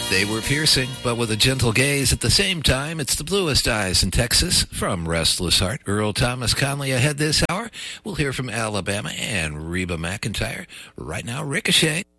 They were piercing, but with a gentle gaze at the same time. It's the bluest eyes in Texas from Restless Heart. Earl Thomas Conley ahead this hour. We'll hear from Alabama and Reba McEntire. Right now, Ricochet.